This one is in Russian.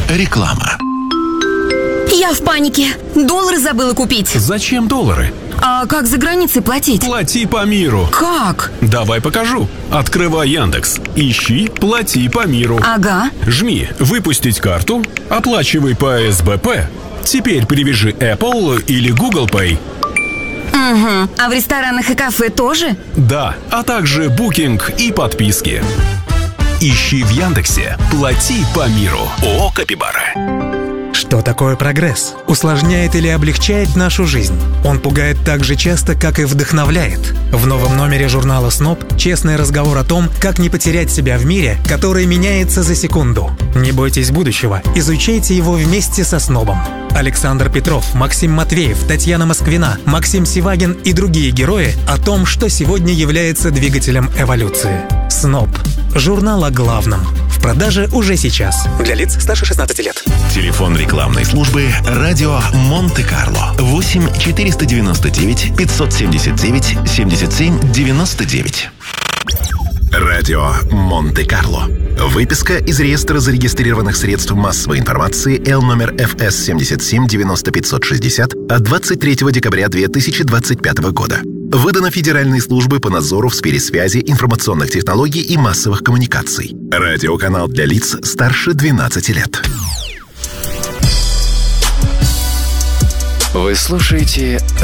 Реклама. Я в панике. Доллары забыла купить. Зачем доллары? А как за границей платить? Плати по миру. Как? Давай покажу. Открывай Яндекс. Ищи «Плати по миру». Ага. Жми «Выпустить карту», оплачивай по СБП. Теперь привяжи Apple или Google Pay. Угу. А в ресторанах и кафе тоже? Да, а также букинг и подписки. Ищи в Яндексе «Плати по миру». ООО «Капибара». Что такое прогресс? Усложняет или облегчает нашу жизнь? Он пугает так же часто, как и вдохновляет. В новом номере журнала «Сноб» честный разговор о том, как не потерять себя в мире, который меняется за секунду. Не бойтесь будущего, изучайте его вместе со «Снобом». Александр Петров, Максим Матвеев, Татьяна Москвина, Максим Сивагин и другие герои о том, что сегодня является двигателем эволюции. «Сноб». Журнал о главном. В продаже уже сейчас. Для лиц старше 16 лет. Телефон рекламной службы «Радио Монте-Карло». 8 499 579 77 99. Радио Монте-Карло. Выписка из реестра зарегистрированных средств массовой информации Л номер ФС 77 90 560 от 23 декабря 2025 года. Выдано Федеральной службой по надзору в сфере связи, информационных технологий и массовых коммуникаций. Радиоканал для лиц старше 12 лет. Вы слушаете